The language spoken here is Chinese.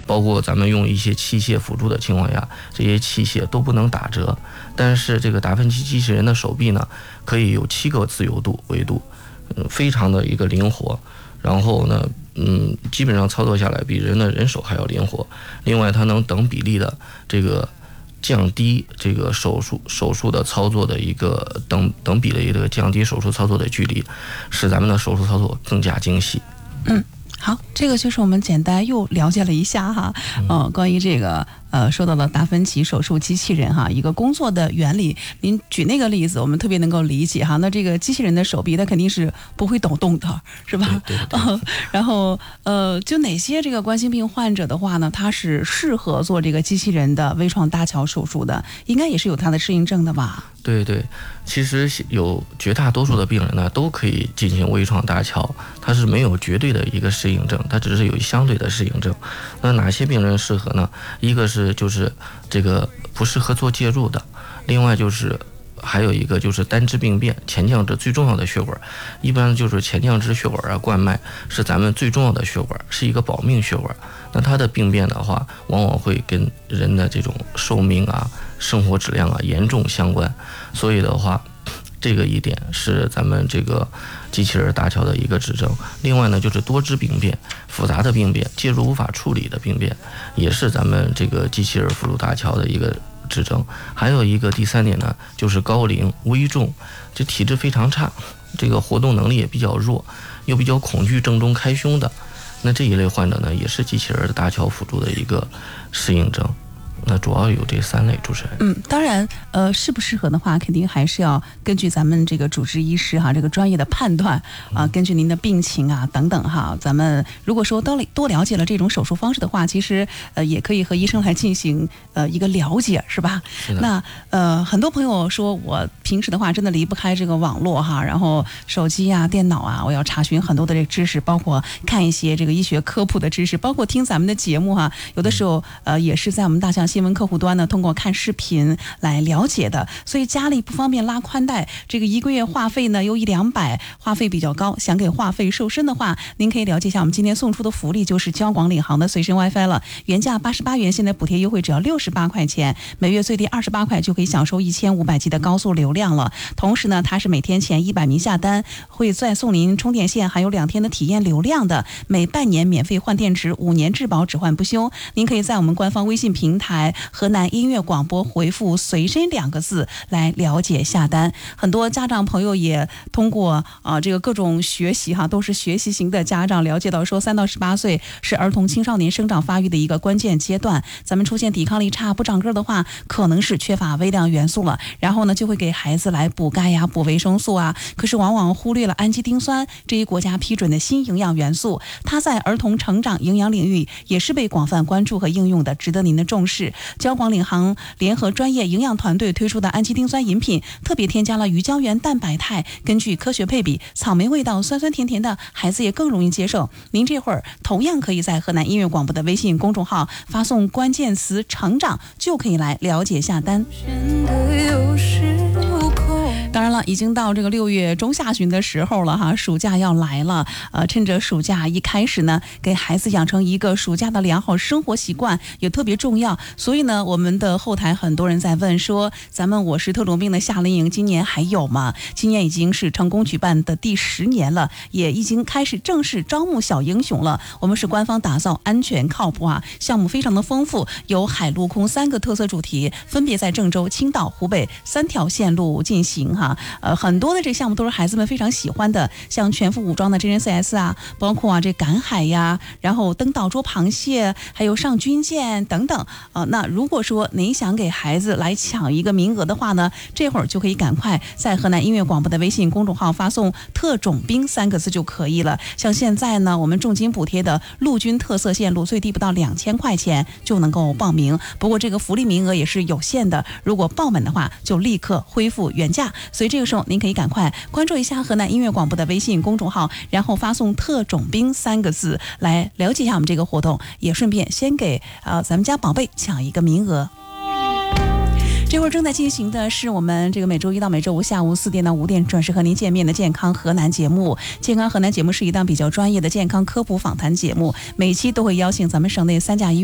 包括咱们用一些器械辅助的情况下，这些器械都不能打折。但是这个达芬奇机器人的手臂呢，可以有7个自由度维度，非常的一个灵活。然后呢，基本上操作下来比人的人手还要灵活。另外，它能等比例的这个降低这个手术的操作的一个等比例的降低手术操作的距离，使咱们的手术操作更加精细。 好，这个就是我们简单又了解了一下哈，关于这个说到了达芬奇手术机器人哈，一个工作的原理。您举那个例子，我们特别能够理解哈。那这个机器人的手臂，它肯定是不会抖动的，是吧？ 对。 然后就哪些这个冠心病患者的话呢，他是适合做这个机器人的微创搭桥手术的，应该也是有它的适应症的吧？ 对，其实有绝大多数的病人呢都可以进行微创搭桥，它是没有绝对的一个适应症，它只是有相对的适应症。那哪些病人适合呢？一个是就是这个不适合做介入的，另外就是还有一个就是单支病变，前降支最重要的血管，一般就是前降支血管冠脉是咱们最重要的血管，是一个保命血管。那它的病变的话，往往会跟人的这种寿命啊、生活质量啊严重相关。所以的话，这个一点是咱们这个机器人搭桥的一个指征。另外呢，就是多支病变、复杂的病变、介入无法处理的病变，也是咱们这个机器人辅助搭桥的一个指征。还有一个第3点呢，就是高龄、危重，这体质非常差，这个活动能力也比较弱，又比较恐惧正中开胸的，那这一类患者呢，也是机器人搭桥辅助的一个适应症。那主要有这3类，主持人。 当然，适不适合的话，肯定还是要根据咱们这个主治医师哈，这个专业的判断啊，根据您的病情啊等等哈，咱们如果说多了解了这种手术方式的话，其实也可以和医生来进行一个了解，是吧？ 是的。 那很多朋友说我平时的话真的离不开这个网络哈，然后手机啊、电脑啊，我要查询很多的这个知识，包括看一些这个医学科普的知识，包括听咱们的节目哈，有的时候也是在我们大象新闻客户端呢，通过看视频来了解的。所以家里不方便拉宽带，这个1个月话费呢又100-200，话费比较高。想给话费瘦身的话，您可以了解一下我们今天送出的福利，就是交广领航的随身 WiFi 了。原价88元，现在补贴优惠只要68块钱，每月最低28块就可以享受1500G 的高速流量了。同时呢，它是每天前100名下单会再送您充电线，还有2天的体验流量的，每半年免费换电池，5年质保只换不修。您可以在我们官方微信平台河南音乐广播回复随身2个字来了解下单。很多家长朋友也通过这个各种学习哈，都是学习型的家长，了解到说3到18岁是儿童青少年生长发育的一个关键阶段，咱们出现抵抗力差、不长个的话，可能是缺乏微量元素了，然后呢就会给孩子来补钙呀、补维生素啊，可是往往忽略了氨基丁酸这一国家批准的新营养元素，它在儿童成长营养领域也是被广泛关注和应用的，值得您的重视。交广领航联合专业营养团队推出的氨基丁酸饮品，特别添加了鱼胶原蛋白肽，根据科学配比，草莓味道酸酸甜甜的，孩子也更容易接受。您这会儿同样可以在河南音乐广播的微信公众号发送关键词成长，就可以来了解下单。当然了，已经到这个6月中下旬的时候了哈，暑假要来了，趁着暑假一开始呢，给孩子养成一个暑假的良好生活习惯也特别重要。所以呢，我们的后台很多人在问说，咱们我是特种兵的夏令营今年还有吗？今年已经是成功举办的第10年了，也已经开始正式招募小英雄了。我们是官方打造安全靠谱啊，项目非常的丰富，有海陆空3个特色主题，分别在郑州、青岛、湖北3条线路进行哈。很多的这项目都是孩子们非常喜欢的，像全副武装的真人 CS 啊，包括这赶海呀，然后登岛捉螃蟹，还有上军舰等等。那如果说您想给孩子来抢一个名额的话呢，这会儿就可以赶快在河南音乐广播的微信公众号发送特种兵3个字就可以了。像现在呢，我们重金补贴的陆军特色线路最低不到2000块钱就能够报名，不过这个福利名额也是有限的，如果报满的话就立刻恢复原价。所以这个时候您可以赶快关注一下河南音乐广播的微信公众号，然后发送特种兵3个字来了解一下我们这个活动，也顺便先给咱们家宝贝抢一个名额。这会儿正在进行的是我们这个每周1到每周5下午4点到5点准时和您见面的健康河南节目。健康河南节目是一档比较专业的健康科普访谈节目，每期都会邀请咱们省内3甲医院